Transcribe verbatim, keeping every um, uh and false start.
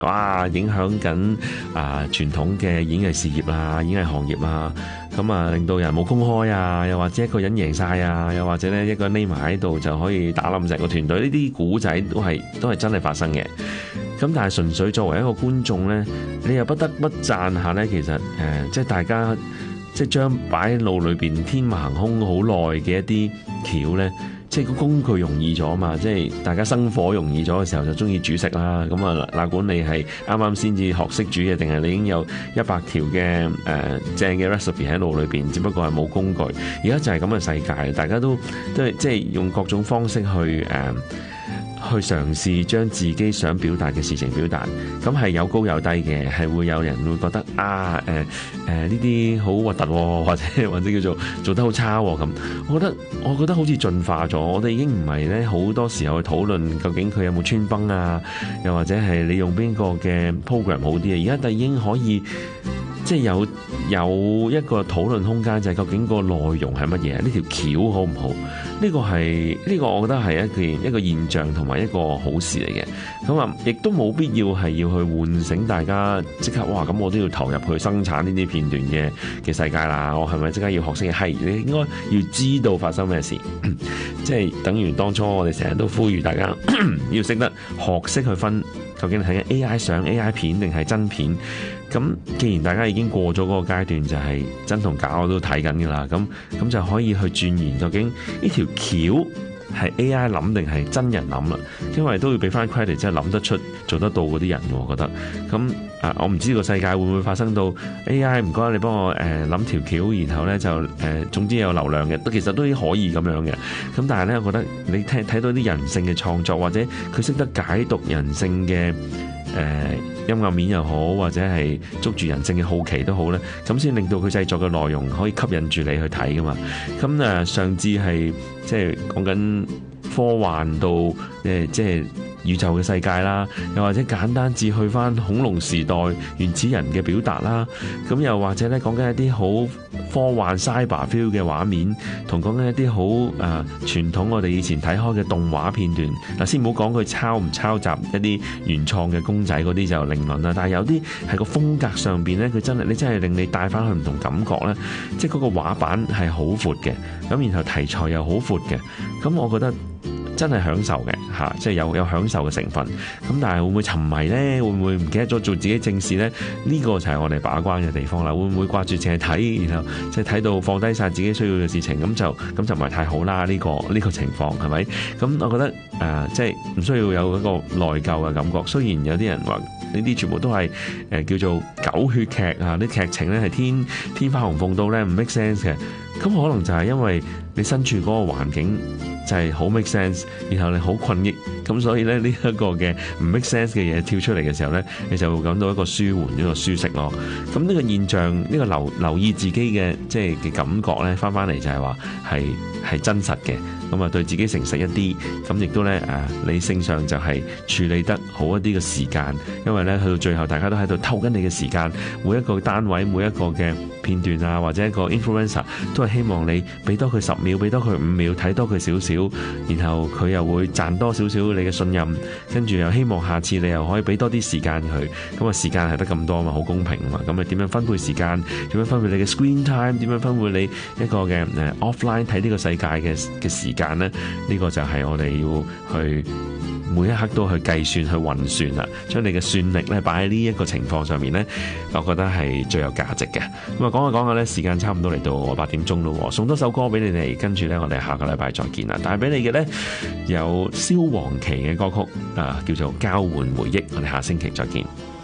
哇影響緊啊傳統嘅演藝事業啊、演藝行業啊，咁啊令到人冇工開啊，又或者一個人贏晒啊，又或者咧一個人匿埋喺度就可以打冧成個團隊，呢啲古仔都係都係真係發生嘅。咁但係純粹作為一個觀眾咧，你又不得不讚下咧，其實誒、呃、即係大家即係將擺喺腦裏邊天馬行空好耐嘅一啲橋咧。即係個工具容易咗嘛，即係大家生火容易咗嘅時候就中意煮食啦。咁啊，哪管你係啱啱先至學識煮嘅，定係你已經有一百條嘅誒、呃、正嘅 recipe 喺腦裏邊，只不過係冇工具。而家就係咁嘅世界，大家都都係即係用各種方式去誒。呃去嘗試將自己想表達嘅事情表達，咁係有高有低嘅，係會有人會覺得啊誒誒呢啲好核突，或者或者叫做做得好差咁。我覺得我覺得好似進化咗，我哋已經唔係咧好多時候去討論究竟佢有冇穿崩啊，又或者係你用邊個嘅 program 好啲啊。而家就已經可以即係有有一個討論空間，就係究竟個內容係乜嘢，呢條橋好唔好？呢個係呢個，我覺得係一件一個現象同埋一個好事嚟嘅。咁啊，亦都冇必要係要去喚醒大家即刻哇！咁我都要投入去生產呢啲片段嘅嘅世界啦。我係咪即刻要學識？係你應該要知道發生咩事，即係等於當初我哋成日都呼籲大家要識得學識去分究竟睇緊 A I 相、A I 片定係真片。咁既然大家已經過咗嗰個階段，就係真同假我都睇緊㗎啦。咁咁就可以去鑽研究竟呢條橋係 A I 諗定係真人諗啦。因為都要俾翻 credit，即係諗得出、做得到嗰啲人，我覺得。咁啊，我唔知個世界會唔會發生到 A I 唔該你幫我誒諗條橋，然後咧就誒、呃、總之有流量嘅，都其實都可以咁樣嘅。咁但係咧，我覺得你聽睇到啲人性嘅創作，或者佢識得解讀人性嘅。誒、呃、陰暗面又好，或者係捉住人性嘅好奇都好咧，咁先令到佢製作嘅內容可以吸引住你去睇噶嘛。咁誒上至係即係講緊科幻到誒即係宇宙嘅世界啦，又或者簡單至去翻恐龍時代原始人嘅表達啦，咁又或者咧講緊一啲好科幻 cyber feel 嘅畫面，同講緊一啲好誒傳統我哋以前睇開嘅動畫片段。嗱，先唔好講佢抄唔抄襲一啲原創嘅公仔嗰啲就另論啦，但係有啲係個風格上邊咧，佢真係你真係令你帶翻去唔同感覺咧，即係嗰個畫板係好闊嘅，咁然後題材又好闊嘅，咁我覺得真係享受嘅嚇，即係有有享受嘅成分。咁但係會唔會沉迷呢？會唔會唔記得咗做自己正事呢？呢個就係我哋把關嘅地方啦。會唔會掛住淨係睇，然後即係睇到放低晒自己需要嘅事情，咁就咁就唔係太好啦。呢個呢個情況係咪？咁我覺得誒，即係唔需要有一個內疚嘅感覺。雖然有啲人話呢啲全部都係誒叫做狗血劇啊，啲劇情咧係天天花龍鳳到咧唔 make sense 嘅。咁可能就係因為你身處嗰個環境就係好 make sense，然後你好困抑，咁所以咧呢一個嘅唔 make sense 嘅嘢跳出嚟嘅時候咧，你就會感到一個舒緩、一個舒適咯。咁呢個現象，呢個留留意自己嘅即係嘅感覺咧，翻翻嚟就係話係係真實嘅。咁啊，對自己誠實一啲，咁亦都咧誒理性上就係處理得好一啲嘅時間，因為咧去到最後大家都喺度偷緊你嘅時間，每一個單位、每一個嘅片段啊，或者一個 influencer 都係希望你俾多佢十秒，俾多佢五秒，睇多佢少少，然後佢又會賺多少少你嘅信任，跟住又希望下次你又可以俾多啲時間佢，咁啊時間係得咁多嘛，好公平嘛，咁你點樣分配時間？點樣分配你嘅 screen time？點樣分配你一個嘅誒 offline 睇呢個世界嘅嘅時間？間咧，呢個就係我哋要去每一刻都去計算、去運算啦，將你嘅算力咧擺喺呢一個情況上面咧，我覺得係最有價值嘅。咁啊，講下講下咧，時間差唔多嚟到八點鐘咯，送多首歌俾你哋，跟住咧我哋下個禮拜再見啦。帶俾你嘅咧有蕭煌奇嘅歌曲啊，叫做《交換回憶》，我哋下星期再見。